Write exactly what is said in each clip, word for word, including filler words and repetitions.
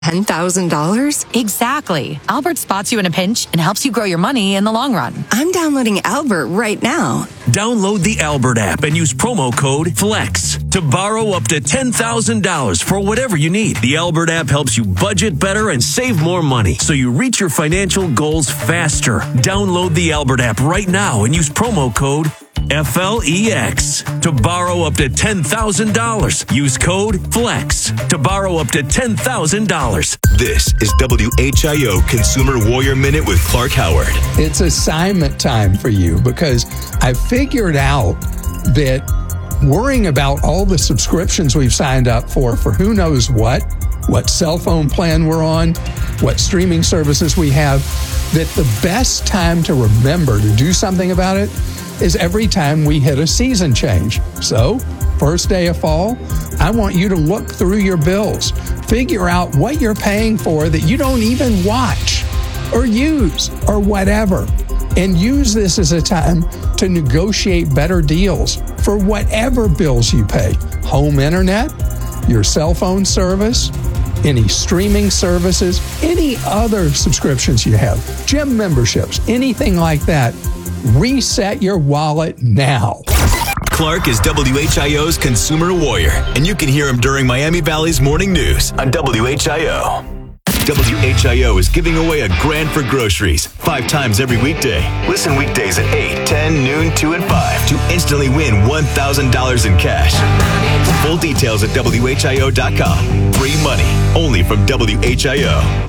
ten thousand dollars? Exactly. Albert spots you in a pinch and helps you grow your money in the long run. I'm downloading Albert right now. Download the Albert app and use promo code FLEX to borrow up to ten thousand dollars for whatever you need. The Albert app helps you budget better and save more money so you reach your financial goals faster. Download the Albert app right now and use promo code F L E X to borrow up to ten thousand dollars. Use code FLEX to borrow up to ten thousand dollars. This is W H I O Consumer Warrior Minute with Clark Howard. It's assignment time for you because I figured out that worrying about all the subscriptions we've signed up for, for who knows what, what cell phone plan we're on, what streaming services we have, that the best time to remember to do something about it is every time we hit a season change. So, first day of fall, I want you to look through your bills, figure out what you're paying for that you don't even watch or use or whatever, and use this as a time to negotiate better deals for whatever bills you pay. Home internet, your cell phone service, any streaming services, any other subscriptions you have, gym memberships, anything like that. Reset your wallet now. Clark is W H I O's Consumer Warrior, and you can hear him during Miami Valley's Morning News on W H I O. W H I O is giving away a grand for groceries five times every weekday. Listen weekdays at eight, ten, noon, two, and five to instantly win one thousand dollars in cash. Full details at W H I O dot com. Free money, only from W H I O.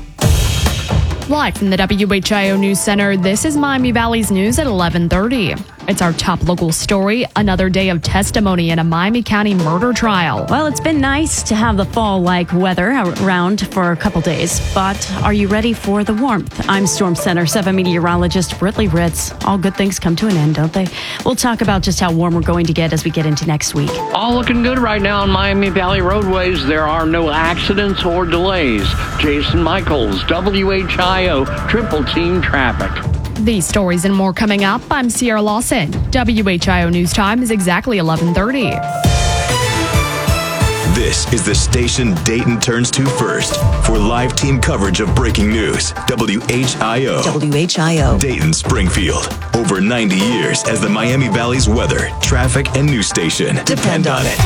Live from the W H I O News Center, this is Miami Valley's News at eleven thirty. It's our top local story, another day of testimony in a Miami County murder trial. Well, it's been nice to have the fall-like weather around for a couple days, but are you ready for the warmth? I'm Storm Center seven meteorologist Britley Ritz. All good things come to an end, don't they? We'll talk about just how warm we're going to get as we get into next week. All looking good right now on Miami Valley roadways. There are no accidents or delays. Jason Michaels, W H I O, Triple Team Traffic. These stories and more coming up. I'm Sierra Lawson. W H I O News Time is exactly eleven thirty. This is the station Dayton turns to first for live team coverage of breaking news. W H I O. W H I O. Dayton Springfield. Over ninety years as the Miami Valley's weather, traffic, and news station. Depend on it.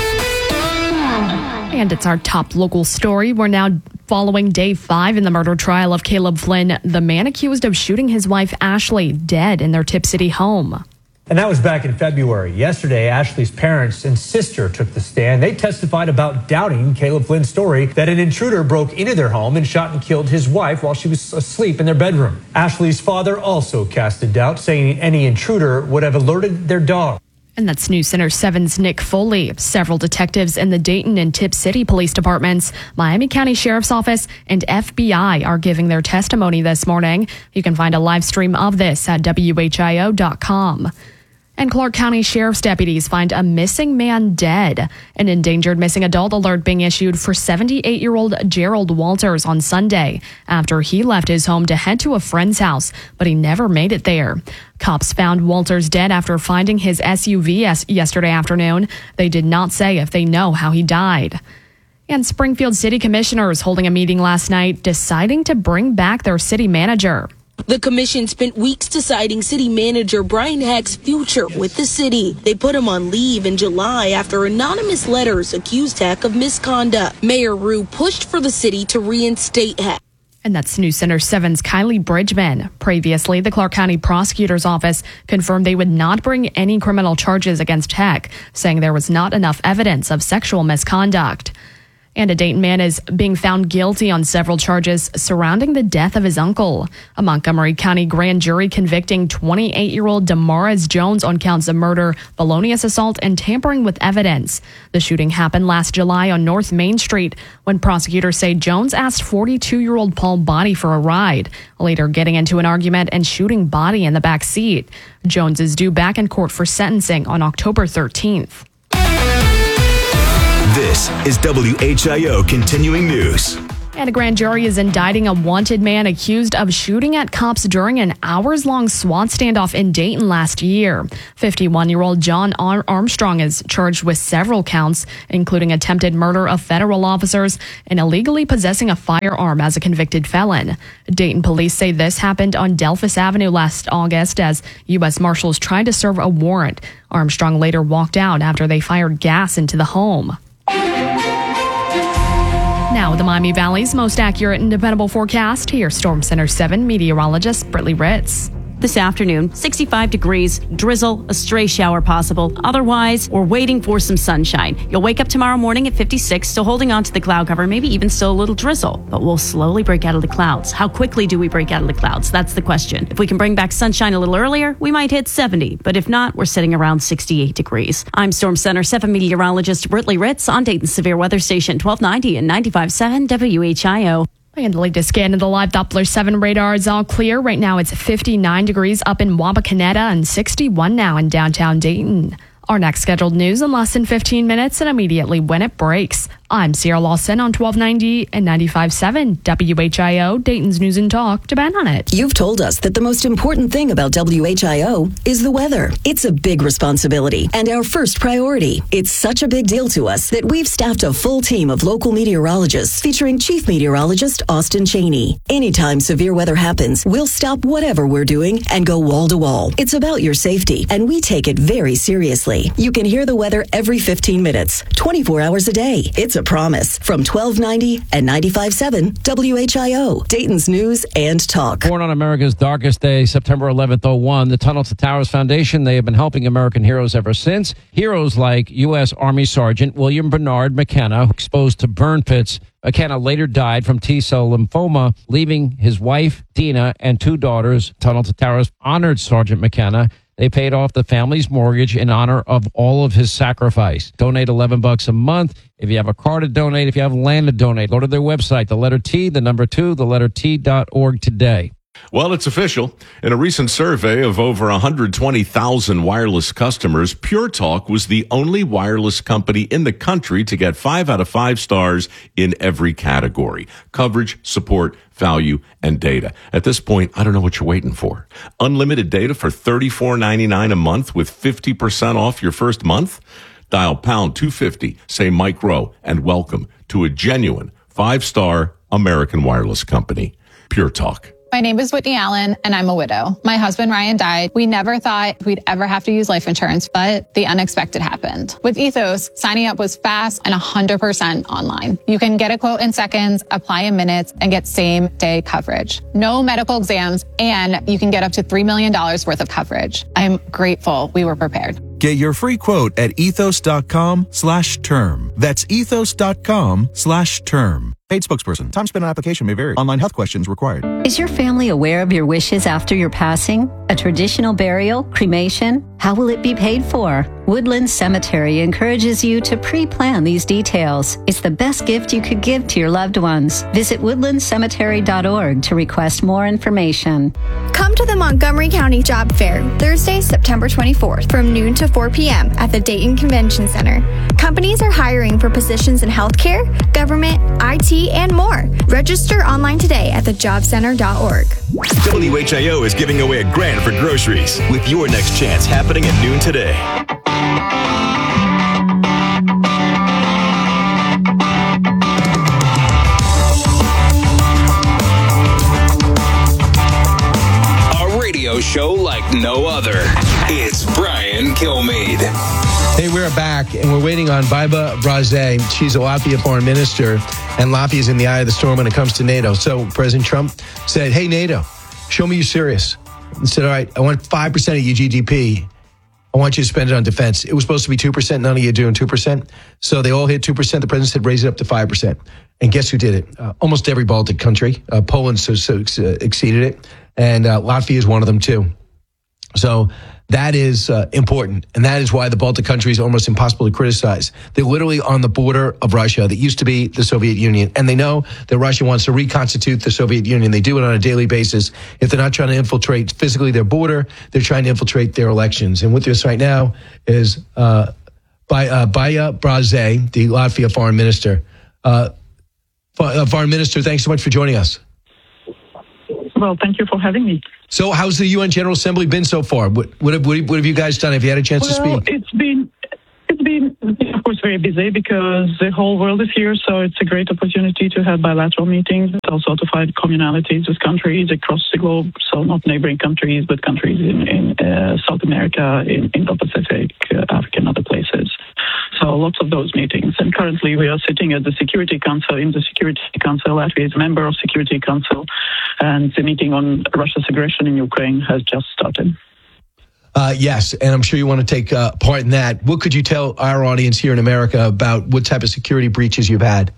And it's our top local story. We're now following day five in the murder trial of Caleb Flynn, the man accused of shooting his wife Ashley dead in their Tip City home. And that was back in February. Yesterday, Ashley's parents and sister took the stand. They testified about doubting Caleb Flynn's story that an intruder broke into their home and shot and killed his wife while she was asleep in their bedroom. Ashley's father also cast a doubt, saying any intruder would have alerted their dog. And that's News Center seven's Nick Foley. Several detectives in the Dayton and Tip City police departments, Miami County Sheriff's Office, and F B I are giving their testimony this morning. You can find a live stream of this at W H I O dot com. And Clark County Sheriff's deputies find a missing man dead. An endangered missing adult alert being issued for seventy-eight-year-old Gerald Walters on Sunday after he left his home to head to a friend's house, but he never made it there. Cops found Walters dead after finding his S U V yesterday afternoon. They did not say if they know how he died. And Springfield City Commissioners holding a meeting last night deciding to bring back their city manager. The commission spent weeks deciding city manager Brian Heck's future with the city. They put him on leave in July after anonymous letters accused Heck of misconduct. Mayor Rue pushed for the city to reinstate Heck. And that's News Center seven's Kylie Bridgman. Previously, the Clark County Prosecutor's Office confirmed they would not bring any criminal charges against Heck, saying there was not enough evidence of sexual misconduct. And a Dayton man is being found guilty on several charges surrounding the death of his uncle. A Montgomery County grand jury convicting twenty-eight-year-old Damaris Jones on counts of murder, felonious assault, and tampering with evidence. The shooting happened last July on North Main Street when prosecutors say Jones asked forty-two-year-old Paul Body for a ride, later getting into an argument and shooting Body in the back seat. Jones is due back in court for sentencing on October thirteenth. This is W H I O Continuing News. And a grand jury is indicting a wanted man accused of shooting at cops during an hours-long SWAT standoff in Dayton last year. fifty-one-year-old John Armstrong is charged with several counts, including attempted murder of federal officers and illegally possessing a firearm as a convicted felon. Dayton police say this happened on Delphus Avenue last August as U S Marshals tried to serve a warrant. Armstrong later walked out after they fired gas into the home. Now, the Miami Valley's most accurate and dependable forecast. Here's Storm Center seven meteorologist Brittany Ritz. This afternoon, sixty-five degrees, drizzle, a stray shower possible. Otherwise, we're waiting for some sunshine. You'll wake up tomorrow morning at fifty-six, still holding on to the cloud cover, maybe even still a little drizzle. But we'll slowly break out of the clouds. How quickly do we break out of the clouds? That's the question. If we can bring back sunshine a little earlier, we might hit seventy. But if not, we're sitting around sixty-eight degrees. I'm Storm Center seven meteorologist Brittany Ritz on Dayton's Severe Weather Station twelve ninety and ninety-five point seven W H I O. And the latest scan of the live Doppler seven radar is all clear. Right now it's fifty-nine degrees up in Wapakoneta and sixty-one now in downtown Dayton. Our next scheduled news in less than fifteen minutes and immediately when it breaks. I'm Sierra Lawson on twelve ninety and ninety-five point seven W H I O, Dayton's News and Talk. Depend on it. You've told us that the most important thing about W H I O is the weather. It's a big responsibility and our first priority. It's such a big deal to us that we've staffed a full team of local meteorologists featuring Chief Meteorologist Austin Cheney. Anytime severe weather happens, we'll stop whatever we're doing and go wall to wall. It's about your safety, and we take it very seriously. You can hear the weather every fifteen minutes, twenty-four hours a day. It's a promise from twelve ninety and ninety-five point seven W H I O, Dayton's News and Talk. Born on America's darkest day, September eleventh, oh one, the Tunnel to Towers Foundation, they have been helping American heroes ever since. Heroes like U S Army Sergeant William Bernard McKenna, exposed to burn pits. McKenna later died from T-cell lymphoma, leaving his wife, Dina, and two daughters. Tunnel to Towers honored Sergeant McKenna. They paid off the family's mortgage in honor of all of his sacrifice. Donate eleven bucks a month. If you have a car to donate, if you have land to donate, go to their website, the letter T, the number two, the letter T dot org today. Well, it's official. In a recent survey of over one hundred twenty thousand wireless customers, Pure Talk was the only wireless company in the country to get five out of five stars in every category: coverage, support, value, and data. At this point, I don't know what you're waiting for. Unlimited data for thirty-four ninety-nine a month with fifty percent off your first month? Dial pound two fifty, say Mike Rowe, and welcome to a genuine five-star American wireless company, Pure Talk. My name is Whitney Allen, and I'm a widow. My husband, Ryan, died. We never thought we'd ever have to use life insurance, but the unexpected happened. With Ethos, signing up was fast and one hundred percent online. You can get a quote in seconds, apply in minutes, and get same-day coverage. No medical exams, and you can get up to three million dollars worth of coverage. I'm grateful we were prepared. Get your free quote at ethos.com slash term. That's ethos.com slash term. Paid spokesperson. Time spent on application may vary. Online health questions required. Is your family aware of your wishes after your passing? A traditional burial? Cremation? How will it be paid for? Woodland Cemetery encourages you to pre-plan these details. It's the best gift you could give to your loved ones. Visit woodland cemetery dot org to request more information. Come to the Montgomery County Job Fair, Thursday, September twenty-fourth, from noon to four p.m. at the Dayton Convention Center. Companies are hiring for positions in healthcare, government, I T, and more. Register online today at the job center dot org. W H I O is giving away a grand for groceries with your next chance happening at noon today. A radio show like no other. It's Brian Kilmeade. Hey, we're back, and we're waiting on Baiba Braze. She's a Latvia foreign minister, and Latvia is in the eye of the storm when it comes to NATO. So President Trump said, hey, NATO, show me you're serious. He said, all right, I want five percent of your G D P. I want you to spend it on defense. It was supposed to be two percent. None of you are doing two percent. So they all hit two percent. The president said, raise it up to five percent. And guess who did it? Uh, almost every Baltic country. Uh, Poland so, so uh, exceeded it. And uh, Latvia is one of them, too. So that is uh, important. And that is why the Baltic countries are almost impossible to criticize. They're literally on the border of Russia that used to be the Soviet Union. And they know that Russia wants to reconstitute the Soviet Union. They do it on a daily basis. If they're not trying to infiltrate physically their border, they're trying to infiltrate their elections. And with this right now is uh, by, uh, Baiba Braze, the Latvia foreign minister. Uh, uh, Foreign Minister, thanks so much for joining us. Well, thank you for having me. So how's the U N General Assembly been so far? What, what, have, what have you guys done? Have you had a chance well, to speak? It's been, it's been, of course, very busy because the whole world is here. So it's a great opportunity to have bilateral meetings, also to find commonalities with countries across the globe. So not neighboring countries, but countries in, in uh, South America, in Indo-Pacific, uh, Africa, and other places. So lots of those meetings. And currently we are sitting at the Security Council. In the Security Council, Latvia is a member of Security Council. And the meeting on Russia's aggression in Ukraine has just started. Uh, yes, and I'm sure you want to take uh, part in that. What could you tell our audience here in America about what type of security breaches you've had?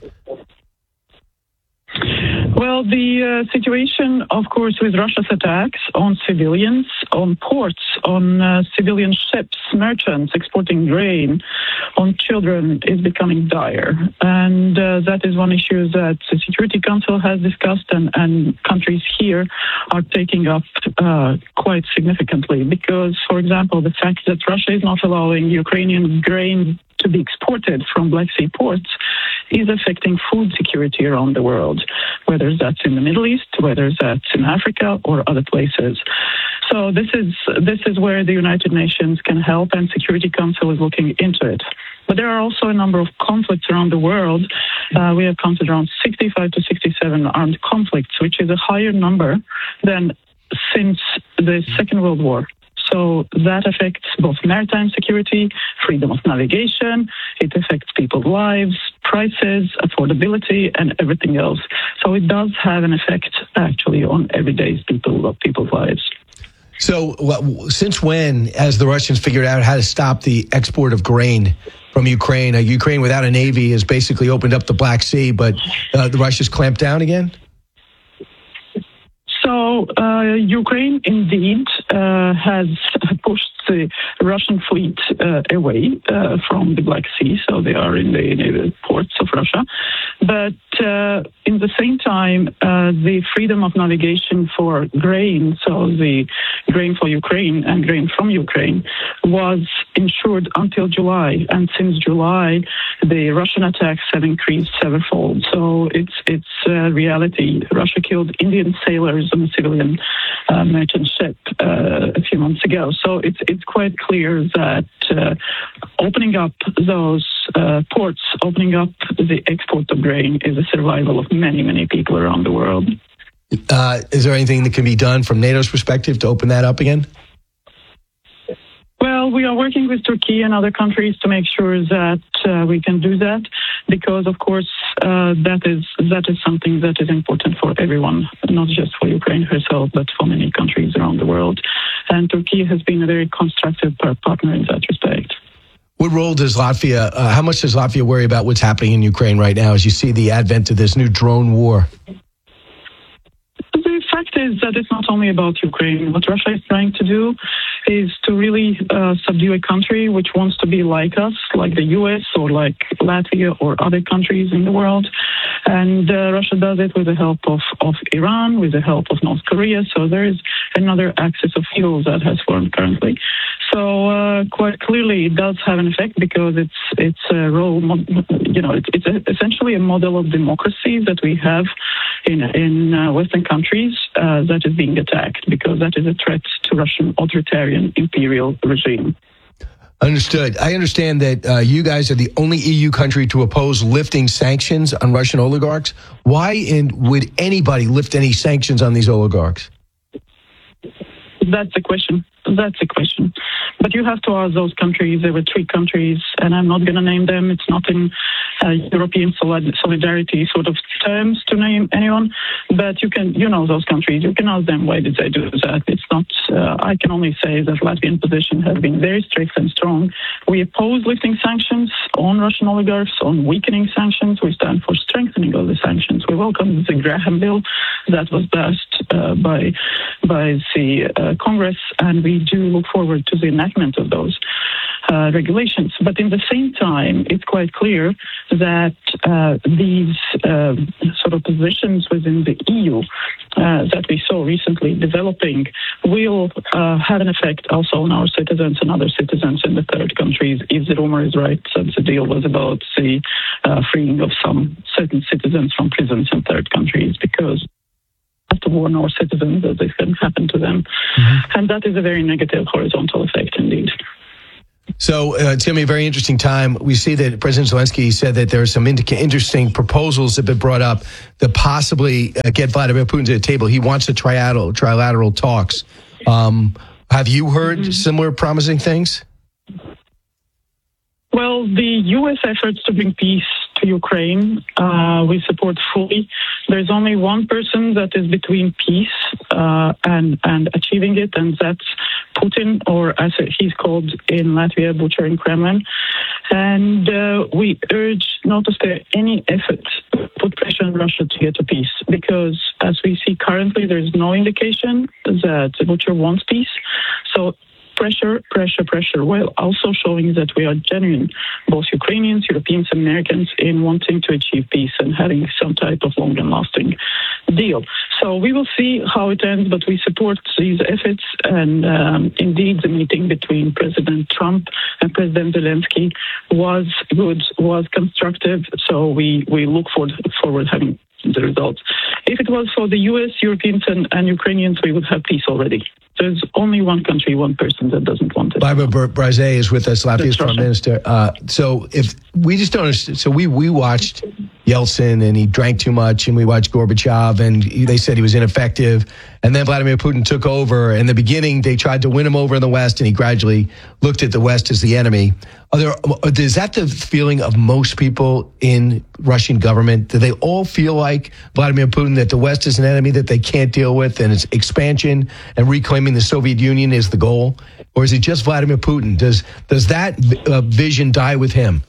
Well, the uh, situation, of course, with Russia's attacks on civilians, on ports, on uh, civilian ships, merchants exporting grain, on children is becoming dire. And uh, that is one issue that the Security Council has discussed and, and countries here are taking up uh, quite significantly. Because, for example, the fact that Russia is not allowing Ukrainian grain to be exported from Black Sea ports is affecting food security around the world, whether that's in the Middle East, whether that's in Africa or other places. So this is this is where the United Nations can help, and Security Council is looking into it. But there are also a number of conflicts around the world. Uh, we have counted around sixty-five to sixty-seven armed conflicts, which is a higher number than since the Second World War. So that affects both maritime security, freedom of navigation, it affects people's lives, prices, affordability, and everything else. So it does have an effect, actually, on everyday people, people's lives. So well, since when has the Russians figured out how to stop the export of grain from Ukraine? Uh, Ukraine without a navy has basically opened up the Black Sea, but uh, the Russians clamped down again? So uh, Ukraine indeed uh, has pushed the Russian fleet uh, away uh, from the Black Sea, so they are in the, in the ports of Russia. But uh, in the same time, uh, the freedom of navigation for grain, so the grain for Ukraine and grain from Ukraine, was ensured until July. And since July, the Russian attacks have increased severalfold. So it's it's a reality. Russia killed Indian sailors on a civilian uh, merchant ship uh, a few months ago. So it's it's quite clear that uh, opening up those uh, ports, opening up the export of grain is a survival of many, many people around the world. Uh, is there anything that can be done from NATO's perspective to open that up again? Well, we are working with Turkey and other countries to make sure that uh, we can do that, because, of course, uh, that is that is something that is important for everyone, not just for Ukraine herself, but for many countries around the world. And Turkey has been a very constructive partner in that respect. What role does Latvia, uh, how much does Latvia worry about what's happening in Ukraine right now as you see the advent of this new drone war? The fact is that it's not only about Ukraine. What Russia is trying to do is to really uh, subdue a country which wants to be like us, like the U S or like Latvia or other countries in the world. And uh, Russia does it with the help of, of Iran, with the help of North Korea. So there is another axis of evil that has formed currently. So uh, quite clearly it does have an effect, because it's it's a role, you know, it's, it's a, essentially a model of democracy that we have in in uh, Western countries uh, that is being attacked, because that is a threat to Russian authoritarian imperial regime. Understood. I understand that uh, you guys are the only E U country to oppose lifting sanctions on Russian oligarchs. Why in, would anybody lift any sanctions on these oligarchs? That's the question. That's the question. But you have to ask those countries. There were three countries, and I'm not going to name them. It's not in uh, European solidarity sort of terms to name anyone. But you can, you know, those countries. You can ask them, why did they do that? It's not. Uh, I can only say that Latvian position has been very strict and strong. We oppose lifting sanctions on Russian oligarchs, on weakening sanctions. We stand for strengthening of the sanctions. We welcome the Graham bill that was passed uh, by by the uh, Congress, and we We do look forward to the enactment of those uh, regulations. But in the same time, it's quite clear that uh, these uh, sort of positions within the E U uh, that we saw recently developing will uh, have an effect also on our citizens and other citizens in the third countries. If the rumor is right, that the deal was about the uh, freeing of some certain citizens from prisons in third countries, because have to warn our citizens that this can happen to them. Mm-hmm. And that is a very negative horizontal effect indeed. So uh, it's going to be a very interesting time. We see that President Zelensky said that there are some indica- interesting proposals that have been brought up that possibly uh, get Vladimir Putin to the table. He wants a trilateral, trilateral talks. Um, have you heard mm-hmm. similar promising things? Well, the U S efforts to bring peace to Ukraine, uh, we support fully. There's only one person that is between peace uh, and, and achieving it, and that's Putin, or as he's called in Latvia, Butcher in Kremlin. And uh, we urge not to spare any effort to put pressure on Russia to get to peace, because as we see currently, there's no indication that Butcher wants peace. So pressure, pressure, pressure, while also showing that we are genuine, both Ukrainians, Europeans, and Americans, in wanting to achieve peace and having some type of long and lasting deal. So we will see how it ends, but we support these efforts. And um, indeed, the meeting between President Trump and President Zelensky was good, was constructive. So we, we look forward, forward having the results. If it was for the U S, Europeans, and, and Ukrainians, we would have peace already. There's only one country, one person that doesn't want it. Barbara Brazay is with us, Latvia's Prime Minister. Uh, so if we just don't understand, so we, we watched Yeltsin and he drank too much, and we watched Gorbachev and they said he was ineffective. And then Vladimir Putin took over. In the beginning, they tried to win him over in the West, and he gradually looked at the West as the enemy. Are there, is that the feeling of most people in Russian government? Do they all feel like Vladimir Putin, that the West is an enemy that they can't deal with, and its expansion and reclaiming the Soviet Union is the goal? Or is it just Vladimir Putin? Does does that uh, vision die with him?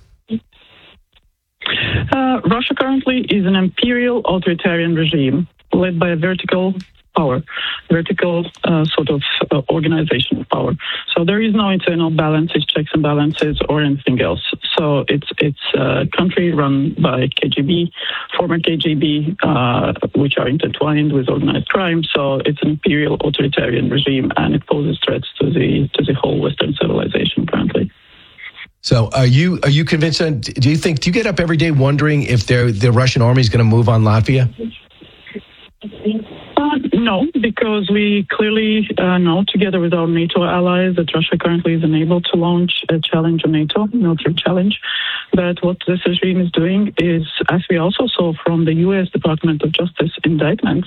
Uh, Russia currently is an imperial authoritarian regime led by a vertical power, vertical uh, sort of uh, organization of power. So there is no internal balances, checks and balances, or anything else. So it's it's a country run by K G B, former K G B, uh, which are intertwined with organized crime. So it's an imperial authoritarian regime, and it poses threats to the to the whole Western civilization currently. So are you are you convinced? Do you think? Do you get up every day wondering if the Russian army is going to move on Latvia? Uh, no, because we clearly uh, know, together with our NATO allies, that Russia currently is unable to launch a challenge on NATO, military challenge. But what this regime is doing is, as we also saw from the U S Department of Justice indictments,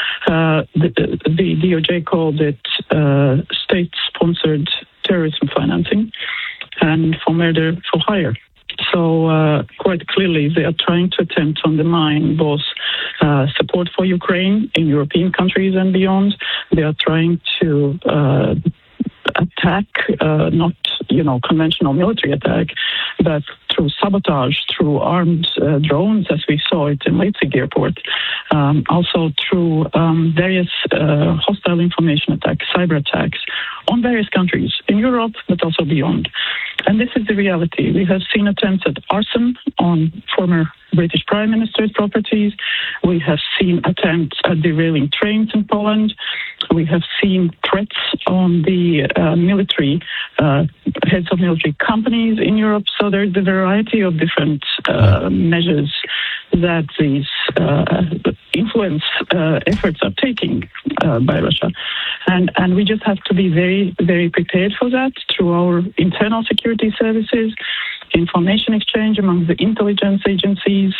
uh, the, the D O J called it uh, state-sponsored terrorism financing and for murder for hire. So uh, quite clearly, they are trying to attempt to undermine both uh, support for Ukraine in European countries and beyond. They are trying to uh, attack, uh, not you know conventional military attack, but through sabotage, through armed uh, drones, as we saw it in Leipzig airport, um, also through um, various uh, hostile information attacks, cyber attacks on various countries in Europe, but also beyond. And this is the reality. We have seen attempts at arson on former British Prime Minister's properties. We have seen attempts at derailing trains in Poland. We have seen threats on the uh, military, uh, heads of military companies in Europe. So there's a variety of different uh, measures that these uh, influence uh, efforts are taking uh, by Russia. And, and we just have to be very, very prepared for that through our internal security services, information exchange among the intelligence agencies,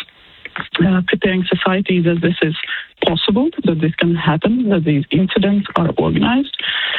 uh, preparing societies that this is possible, that this can happen, that these incidents are organized,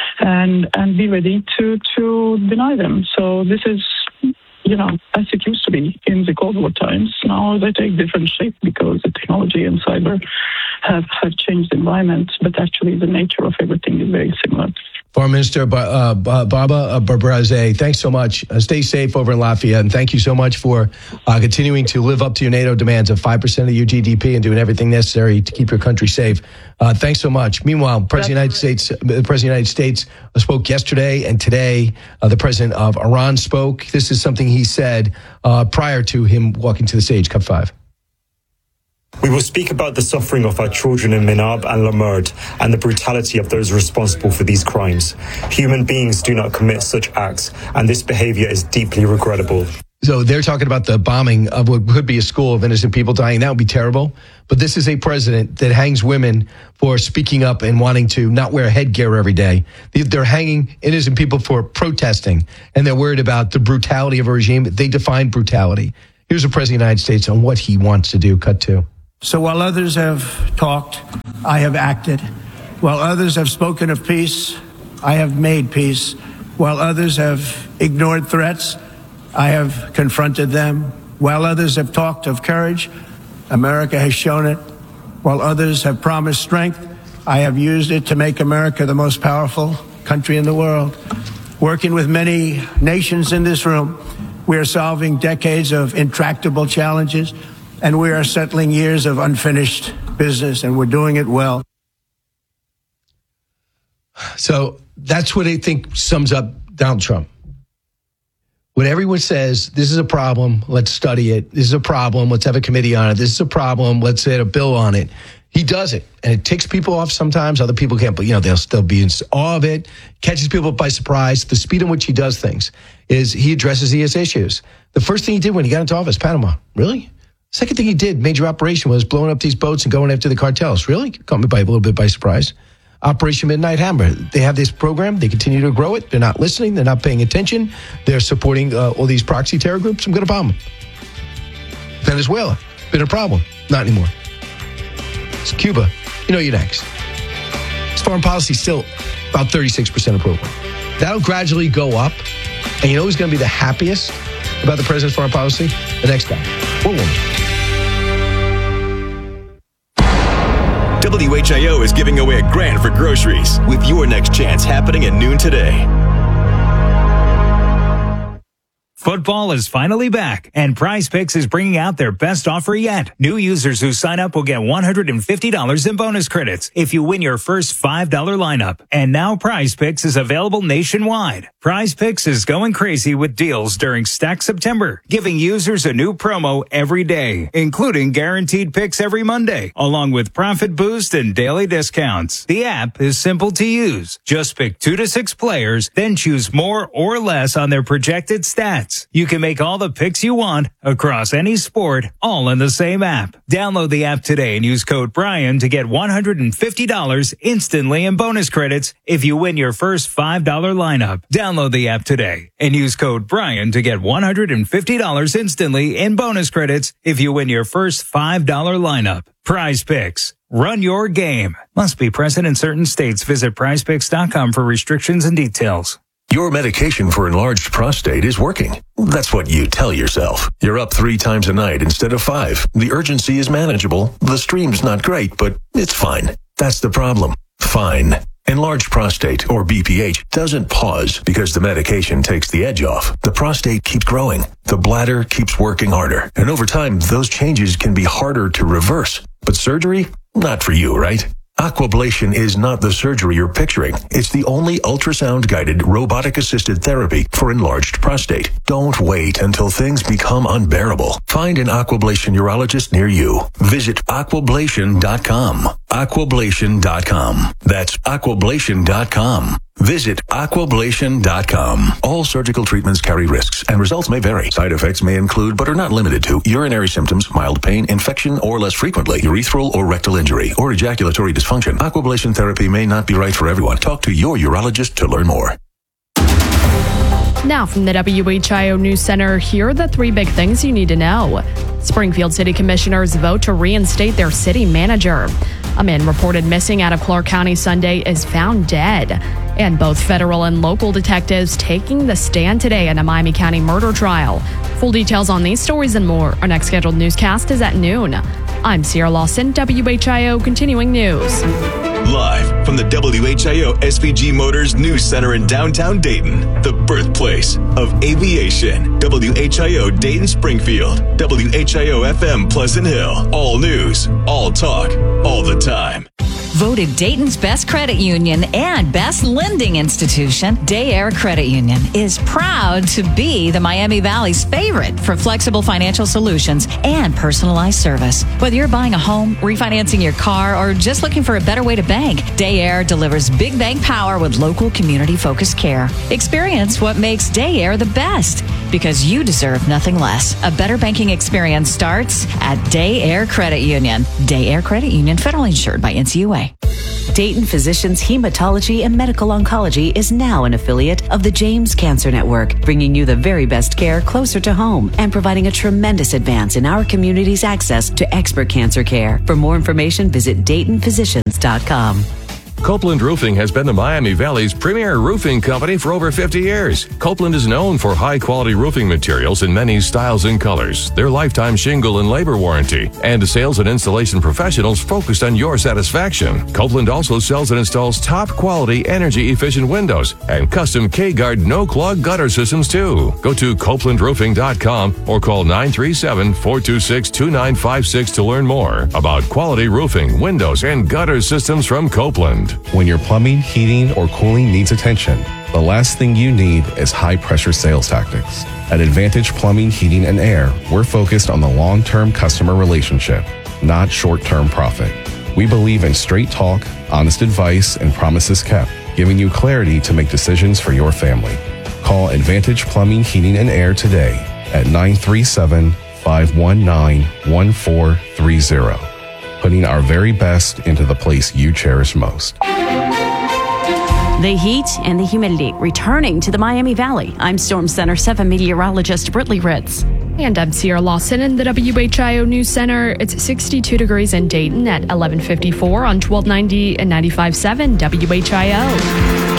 and and be ready to, to deny them. So this is, you know, as it used to be in the Cold War times. Now they take different shape because the technology and cyber have, have changed the environment, but actually the nature of everything is very similar. Foreign Minister uh, Barbara Brazay, thanks so much. Uh, stay safe over in Latvia, and thank you so much for uh, continuing to live up to your NATO demands of five percent of your G D P and doing everything necessary to keep your country safe. Uh, thanks so much. Meanwhile, President of the United States, the President of the United States spoke yesterday, and today uh, the President of Iran spoke. This is something he said uh, prior to him walking to the stage. Cut five. We will speak about the suffering of our children in Minab and Lamerd and the brutality of those responsible for these crimes. Human beings do not commit such acts, and this behavior is deeply regrettable. So they're talking about the bombing of what could be a school of innocent people dying. That would be terrible. But this is a president that hangs women for speaking up and wanting to not wear headgear every day. They're hanging innocent people for protesting, and they're worried about the brutality of a regime. They define brutality. Here's the president of the United States on what he wants to do. Cut two. So while others have talked, I have acted. While others have spoken of peace, I have made peace. While others have ignored threats, I have confronted them. While others have talked of courage, America has shown it. While others have promised strength, I have used it to make America the most powerful country in the world. Working with many nations in this room, we are solving decades of intractable challenges, and we are settling years of unfinished business, and we're doing it well. So that's what I think sums up Donald Trump. When everyone says, this is a problem, let's study it. This is a problem, let's have a committee on it. This is a problem, let's add a bill on it. He does it, and it takes people off sometimes. Other people can't, but, you know, they'll still be in awe of it, catches people by surprise. The speed in which he does things is he addresses these issues. The first thing he did when he got into office, Panama, really? Second thing he did, major operation, was blowing up these boats and going after the cartels. Really? Caught me by a little bit by surprise. Operation Midnight Hammer. They have this program. They continue to grow it. They're not listening. They're not paying attention. They're supporting uh, all these proxy terror groups. I'm going to bomb them. Venezuela. Been a problem. Not anymore. It's Cuba. You know you're next. His foreign policy still about thirty-six percent approval. That'll gradually go up. And you know who's going to be the happiest about the president's foreign policy? The next guy. Or woman. W H I O is giving away a grand for groceries with your next chance happening at noon today. Football is finally back, and Prize Picks is bringing out their best offer yet. New users who sign up will get one hundred fifty dollars in bonus credits if you win your first five dollar lineup. And now Prize Picks is available nationwide. Prize Picks is going crazy with deals during Stack September, giving users a new promo every day, including guaranteed picks every Monday, along with profit boost and daily discounts. The app is simple to use. Just pick two to six players, then choose more or less on their projected stats. You can make all the picks you want across any sport, all in the same app. Download the app today and use code Brian to get one hundred fifty dollars instantly in bonus credits if you win your first five dollar lineup. Download the app today and use code Brian to get one hundred fifty dollars instantly in bonus credits if you win your first five dollar lineup. Prize Picks. Run your game. Must be present in certain states. Visit prize picks dot com for restrictions and details. Your medication for enlarged prostate is working. That's what you tell yourself. You're up three times a night instead of five. The urgency is manageable. The stream's not great, but it's fine. That's the problem. Fine. Enlarged prostate, or B P H, doesn't pause because the medication takes the edge off. The prostate keeps growing. The bladder keeps working harder. And over time, those changes can be harder to reverse. But surgery? Not for you, right? Aquablation is not the surgery you're picturing. It's the only ultrasound-guided, robotic-assisted therapy for enlarged prostate. Don't wait until things become unbearable. Find an Aquablation urologist near you. Visit aquablation dot com. aquablation dot com. That's aquablation dot com. Visit aquablation dot com. All surgical treatments carry risks, and results may vary. Side effects may include, but are not limited to, urinary symptoms, mild pain, infection, or less frequently, urethral or rectal injury, or ejaculatory dysfunction. Aquablation therapy may not be right for everyone. Talk to your urologist to learn more. Now from the W H I O News Center, here are the three big things you need to know. Springfield City Commissioners vote to reinstate their city manager. A man reported missing out of Clark County Sunday is found dead. And both federal and local detectives taking the stand today in a Miami County murder trial. Full details on these stories and more. Our next scheduled newscast is at noon. I'm Sierra Lawson, W H I O Continuing News. Live from the W H I O S V G Motors News Center in downtown Dayton, the birthplace of aviation. W H I O Dayton Springfield, W H I O F M Pleasant Hill. All news, all talk, all the time. Voted Dayton's best credit union and best lending institution, Day Air Credit Union is proud to be the Miami Valley's favorite for flexible financial solutions and personalized service. Whether you're buying a home, refinancing your car, or just looking for a better way to bank, Day Air delivers big bank power with local community-focused care. Experience what makes Day Air the best, because you deserve nothing less. A better banking experience starts at Day Air Credit Union. Day Air Credit Union, federally insured by N C U A. Dayton Physicians Hematology and Medical Oncology is now an affiliate of the James Cancer Network, bringing you the very best care closer to home and providing a tremendous advance in our community's access to expert cancer care. For more information, visit Dayton Physicians dot com. Copeland Roofing has been the Miami Valley's premier roofing company for over fifty years. Copeland is known for high-quality roofing materials in many styles and colors, their lifetime shingle and labor warranty, and sales and installation professionals focused on your satisfaction. Copeland also sells and installs top-quality, energy-efficient windows and custom K-Guard no-clog gutter systems, too. Go to Copeland Roofing dot com or call nine three seven, four two six, two nine five six to learn more about quality roofing, windows, and gutter systems from Copeland. When your plumbing, heating, or cooling needs attention, the last thing you need is high-pressure sales tactics. At Advantage Plumbing, Heating, and Air, we're focused on the long-term customer relationship, not short-term profit. We believe in straight talk, honest advice, and promises kept, giving you clarity to make decisions for your family. Call Advantage Plumbing, Heating, and Air today at nine three seven, five one nine, one four three zero. Putting our very best into the place you cherish most. The heat and the humidity returning to the Miami Valley. I'm Storm Center seven meteorologist Brittany Ritz. And I'm Sierra Lawson in the W H I O News Center. It's sixty-two degrees in Dayton at eleven fifty-four on twelve ninety and ninety-five point seven W H I O.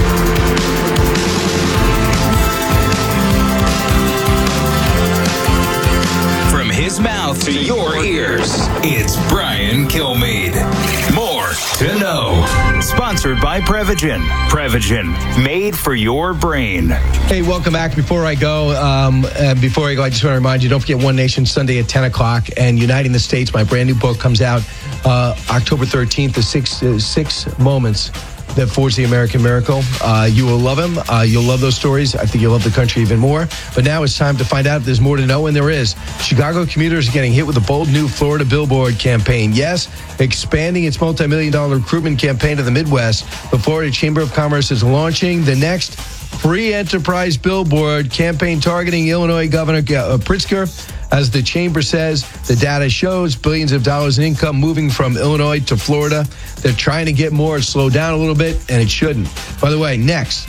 His mouth to your ears. It's Brian Kilmeade. More to know. Sponsored by Prevagen. Prevagen, made for your brain. Hey, welcome back. Before I go, um, uh, before I go, I just want to remind you, don't forget One Nation Sunday at ten o'clock and Uniting the States. My brand new book comes out uh, October thirteenth, the six, uh, six moments that forged the American miracle. Uh, you will love them. Uh, you'll love those stories. I think you'll love the country even more. But now it's time to find out if there's more to know, and there is. Chicago commuters are getting hit with a bold new Florida billboard campaign. Yes, expanding its multi-million dollar recruitment campaign to the Midwest. The Florida Chamber of Commerce is launching the next free enterprise billboard campaign targeting Illinois Governor uh, Pritzker. As the chamber says, the data shows billions of dollars in income moving from Illinois to Florida. They're trying to get more, slow down a little bit, and it shouldn't. By the way, next,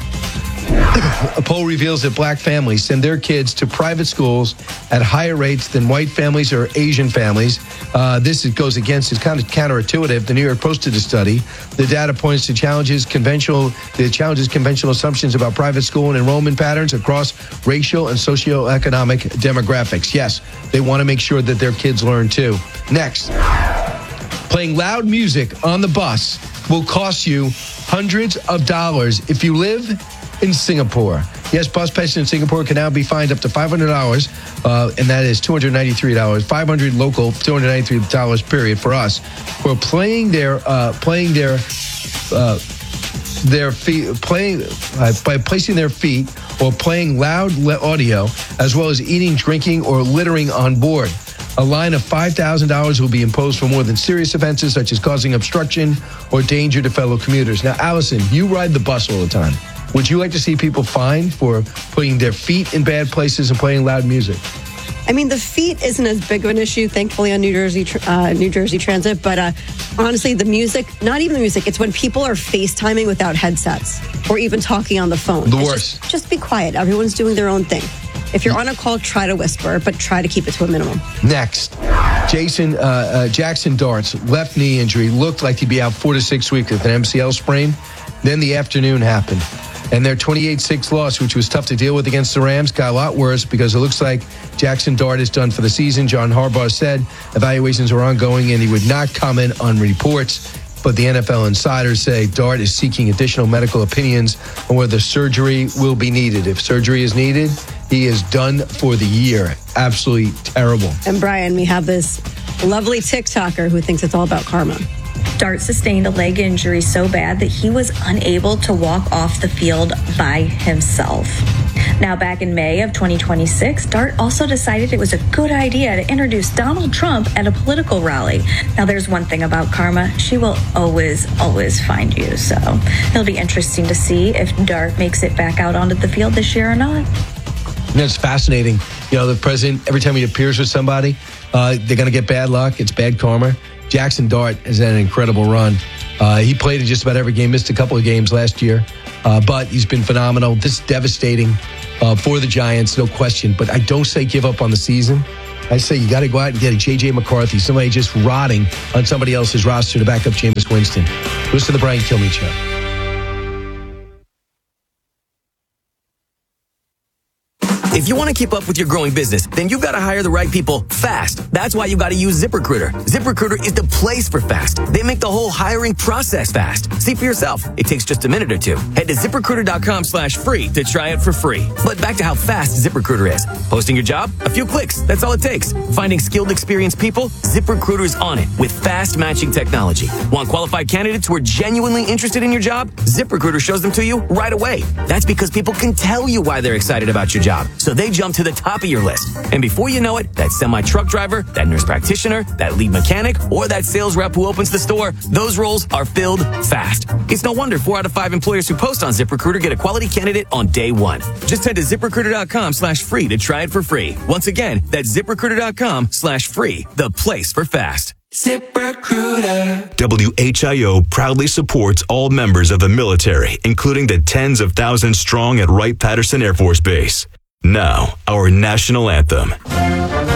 a poll reveals that black families send their kids to private schools at higher rates than white families or Asian families. Uh, this goes against, it's kind of counterintuitive. The New York Post did a study. The data points to challenges conventional, the challenges conventional assumptions about private school and enrollment patterns across racial and socioeconomic demographics. Yes, they want to make sure that their kids learn too. Next, playing loud music on the bus will cost you hundreds of dollars if you live in Singapore. Yes, bus passengers in Singapore can now be fined up to five hundred dollars, uh, and that is two hundred ninety-three dollars. five hundred dollars local, two hundred ninety-three dollars period for us. For playing their uh, playing their uh, their feet, playing uh, by placing their feet or playing loud audio, as well as eating, drinking, or littering on board. A line of five thousand dollars will be imposed for more than serious offenses such as causing obstruction or danger to fellow commuters. Now, Allison, you ride the bus all the time. Would you like to see people fined for putting their feet in bad places and playing loud music? I mean, the feet isn't as big of an issue, thankfully, on New Jersey uh, New Jersey Transit. But uh, honestly, the music, not even the music, it's when people are FaceTiming without headsets or even talking on the phone. The It's worst. Just, just be quiet. Everyone's doing their own thing. If you're on a call, try to whisper, but try to keep it to a minimum. Next, Jason uh, uh, Jackson Dart's left knee injury looked like he'd be out four to six weeks with an M C L sprain. Then the afternoon happened. And their twenty-eight six loss, which was tough to deal with against the Rams, got a lot worse because it looks like Jackson Dart is done for the season. John Harbaugh said evaluations are ongoing and he would not comment on reports. But the N F L insiders say Dart is seeking additional medical opinions on whether surgery will be needed. If surgery is needed, he is done for the year. Absolutely terrible. And Brian, we have this lovely TikToker who thinks it's all about karma. Dart sustained a leg injury so bad that he was unable to walk off the field by himself. Now, back in May of twenty twenty-six, Dart also decided it was a good idea to introduce Donald Trump at a political rally. Now, there's one thing about karma. She will always, always find you. So it'll be interesting to see if Dart makes it back out onto the field this year or not. You know, it's fascinating. You know, the president, every time he appears with somebody, uh, they're going to get bad luck. It's bad karma. Jackson Dart has had an incredible run. Uh, he played in just about every game, missed a couple of games last year, uh, but he's been phenomenal. This is devastating uh, for the Giants, no question. But I don't say give up on the season. I say you got to go out and get a J J McCarthy, somebody just rotting on somebody else's roster to back up Jameis Winston. Listen to the Brian Kilmeade Show. If you want to keep up with your growing business, then you've got to hire the right people fast. That's why you got to use ZipRecruiter. ZipRecruiter is the place for fast. They make the whole hiring process fast. See for yourself. It takes just a minute or two. Head to ZipRecruiter.com slash free to try it for free. But back to how fast ZipRecruiter is. Posting your job? A few clicks. That's all it takes. Finding skilled, experienced people? ZipRecruiter's on it with fast matching technology. Want qualified candidates who are genuinely interested in your job? ZipRecruiter shows them to you right away. That's because people can tell you why they're excited about your job. So they jump to the top of your list. And before you know it, that semi-truck driver, that nurse practitioner, that lead mechanic, or that sales rep who opens the store, those roles are filled fast. It's no wonder four out of five employers who post on ZipRecruiter get a quality candidate on day one. Just head to ZipRecruiter.com slash free to try it for free. Once again, that's ZipRecruiter.com slash free, the place for fast. ZipRecruiter. W H I O proudly supports all members of the military, including the tens of thousands strong at Wright-Patterson Air Force Base. Now, our national anthem.